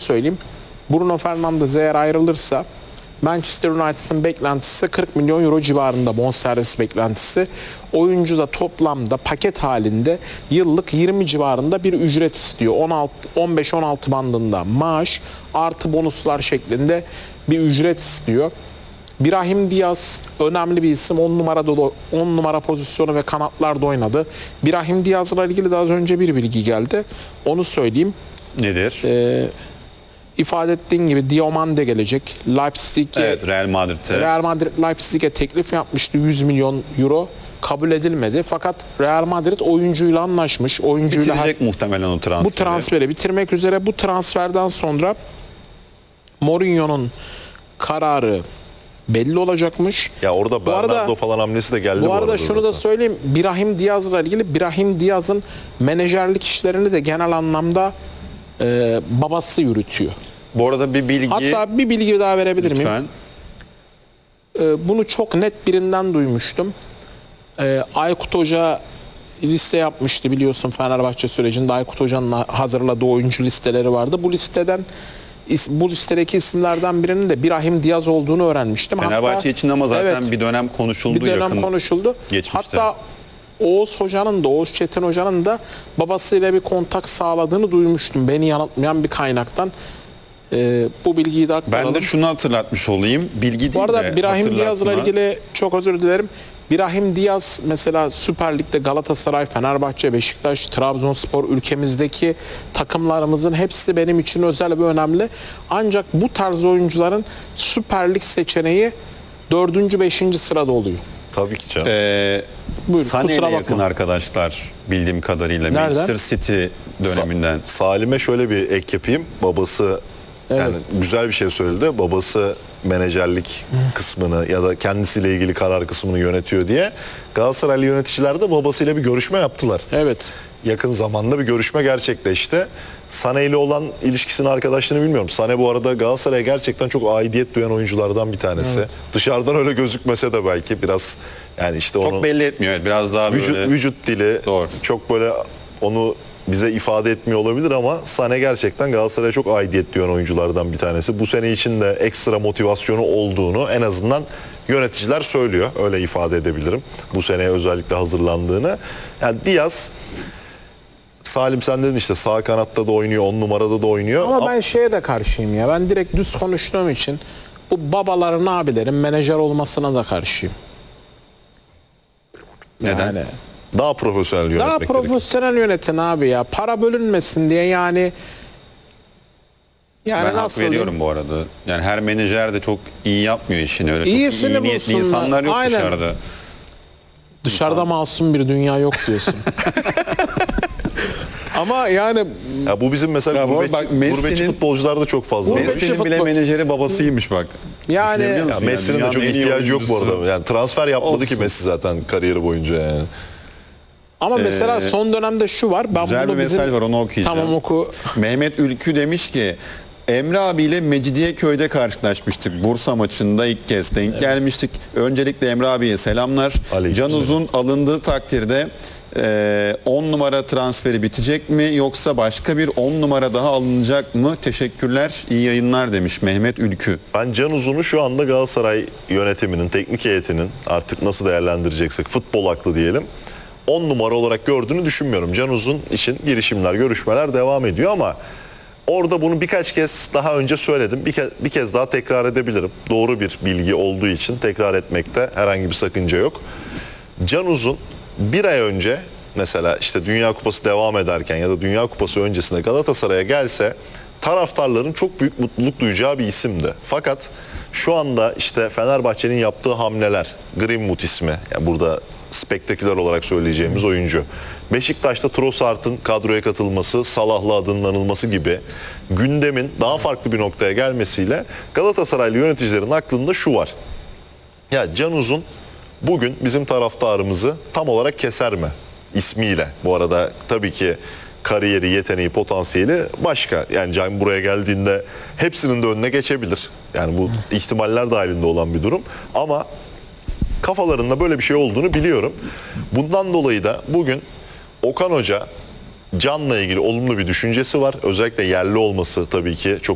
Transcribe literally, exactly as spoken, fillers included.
söyleyeyim. Bruno Fernandes eğer ayrılırsa Manchester United'ın beklentisi kırk milyon euro civarında bonservis beklentisi. Oyuncu da toplamda paket halinde yıllık yirmi civarında bir ücret istiyor. on beş on altı bandında maaş artı bonuslar şeklinde bir ücret istiyor. Brahim Diaz önemli bir isim. on numarada on numara pozisyonu ve kanatlarda oynadı. Brahim Diaz'la ilgili de az önce bir bilgi geldi. Onu söyleyeyim. Nedir? Ee, ifade ettiğin gibi Diomande gelecek. Leipzig'e Evet, Real Madrid'e. Real Madrid Leipzig'e teklif yapmıştı yüz milyon euro. Kabul edilmedi. Fakat Real Madrid oyuncuyla anlaşmış. Oyuncuyla Bitirecek muhtemelen o transferi. bu transferi bitirmek üzere. Bu transferden sonra Mourinho'nun kararı belli olacakmış. Ya orada Bu arada- Bernardo falan hamlesi de geldi Bu arada şunu da zaten. söyleyeyim. Brahim Diaz'la ilgili Brahim Diaz'ın menajerlik işlerini de genel anlamda e, babası yürütüyor. Bu arada bir bilgi Hatta bir bilgi daha verebilir miyim? lütfen. E, bunu çok net birinden duymuştum. E, Aykut Hoca liste yapmıştı biliyorsun Fenerbahçe sürecinde. Aykut Hoca'nın hazırladığı oyuncu listeleri vardı. Bu listeden bu listedeki isimlerden birinin de Brahim Diaz olduğunu öğrenmiştim. Fenerbahçe Hatta- için ama zaten Evet. bir dönem konuşuldu bir dönem yakın konuşuldu. geçmişte. Hatta Oğuz Hoca'nın da Oğuz Çetin Hoca'nın da babasıyla bir kontak sağladığını duymuştum. Beni yanıltmayan bir kaynaktan. Ee, bu bilgiyi de aktaralım. Ben de şunu hatırlatmış olayım. Bilgi değil Bu arada de Brahim Diaz'la hatırlatma. ilgili çok özür dilerim. Brahim Diaz mesela Süper Lig'de Galatasaray, Fenerbahçe, Beşiktaş, Trabzonspor ülkemizdeki takımlarımızın hepsi benim için özel ve önemli. Ancak bu tarz oyuncuların Süper Lig seçeneği dördüncü beşinci sırada oluyor. Tabii ki canım. Ee, Buyurun, Sané'yle kusura bakma. yakın arkadaşlar bildiğim kadarıyla. Nereden? Manchester City döneminden. Salim'e şöyle bir ek yapayım. Babası yani güzel bir şey söyledi. Babası menajerlik kısmını ya da kendisiyle ilgili karar kısmını yönetiyor diye. Galatasaraylı yöneticiler de babasıyla bir görüşme yaptılar. Evet. Yakın zamanda bir görüşme gerçekleşti. Sané ile olan ilişkisini, arkadaşlığını bilmiyorum. Sané bu arada Galatasaray'a gerçekten çok aidiyet duyan oyunculardan bir tanesi. Evet. Dışarıdan öyle gözükmese de belki biraz yani işte Çok onun belli etmiyor. Evet, biraz daha vücut, böyle. vücut dili Doğru. çok böyle onu bize ifade etmiyor olabilir ama Sané gerçekten Galatasaray'a çok aidiyet duyan oyunculardan bir tanesi. Bu sene için de ekstra motivasyonu olduğunu en azından yöneticiler söylüyor. Öyle ifade edebilirim. Bu seneye özellikle hazırlandığını. Yani Diaz, Salim sen dedin işte sağ kanatta da oynuyor, on numarada da oynuyor. Ama ben şeye de karşıyım ya. Ben direkt düz konuştuğum için bu babaların, abilerin menajer olmasına da karşıyım. Neden? Yani Daha profesyonel yönetmek daha gerekiyor. profesyonel yönetin abi ya. Para bölünmesin diye yani. Yani Ben hak nasıl veriyorum diyeyim? bu arada. Yani her menejer de çok iyi yapmıyor işini. Öyle İyisini çok iyi niyetli bulsunlar. insanlar yok Aynen. dışarıda. Dışarıda masum bir dünya yok diyorsun. Ama yani Ya bu bizim mesela Ya bu gurbetçi, bak Messi'nin- gurbetçi futbolcularda çok fazla. Gurbetçi Messi, Messi'nin bile futbol- menajeri babasıymış bak. Yani- Düşünebiliyor Ya musun? ya Messi'nin de Dünyanın çok en iyi ihtiyacı yok bu oyuncusu. arada. Yani transfer yapmadı ki Olsun. Messi zaten kariyeri boyunca yani. ama mesela son dönemde şu var. Ben Ee, Güzel bir bunu bizim... mesaj var, onu okuyacağım. Tamam oku. Mehmet Ülkü demiş ki Emre abiyle Mecidiyeköy'de karşılaşmıştık. Bursa maçında ilk kez denk gelmiştik. Öncelikle Emre abiye selamlar. Aleyküm Can Uzun alındığı takdirde on numara transferi bitecek mi yoksa başka bir on numara daha alınacak mı? Teşekkürler, iyi yayınlar demiş Mehmet Ülkü. Ben Can Uzun'u şu anda Galatasaray yönetiminin, teknik heyetinin artık nasıl değerlendireceksek futbol aklı diyelim, on numara olarak gördüğünü düşünmüyorum. Can Uzun için girişimler, görüşmeler devam ediyor ama orada bunu birkaç kez daha önce söyledim. Bir kez, bir kez daha tekrar edebilirim. Doğru bir bilgi olduğu için tekrar etmekte herhangi bir sakınca yok. Can Uzun bir ay önce mesela işte Dünya Kupası devam ederken ya da Dünya Kupası öncesinde Galatasaray'a gelse taraftarların çok büyük mutluluk duyacağı bir isimdi. Fakat şu anda işte Fenerbahçe'nin yaptığı hamleler, Greenwood ismi, yani burada spektaküler olarak söyleyeceğimiz oyuncu. Beşiktaş'ta Trossard'ın kadroya katılması, Salah'la adının anılması gibi gündemin daha farklı bir noktaya gelmesiyle Galatasaraylı yöneticilerin aklında şu var. Ya Can Uzun bugün bizim taraftarımızı tam olarak keser mi? İsmiyle. Bu arada tabii ki kariyeri, yeteneği, potansiyeli başka. Yani Can buraya geldiğinde hepsinin de önüne geçebilir. Yani bu ihtimaller dahilinde olan bir durum. Ama kafalarında böyle bir şey olduğunu biliyorum. Bundan dolayı da bugün Okan Hoca Can'la ilgili olumlu bir düşüncesi var. Özellikle yerli olması tabii ki çok